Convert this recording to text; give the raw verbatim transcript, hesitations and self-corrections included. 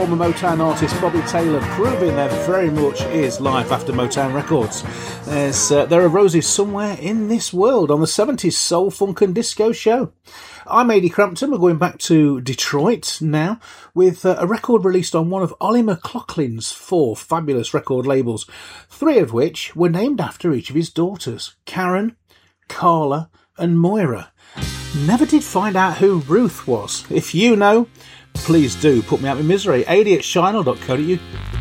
former Motown artist Bobby Taylor, proving there very much is life after Motown Records. There's, uh, there are roses somewhere in this world on the seventies Soul, Funk and Disco show. I'm Ady Crampton. We're going back to Detroit now with uh, a record released on one of Ollie McLaughlin's four fabulous record labels, three of which were named after each of his daughters, Karen, Carla and Moira. Never did find out who Ruth was. If you know, please do put me out of misery. Ady at shinel dot co dot uk.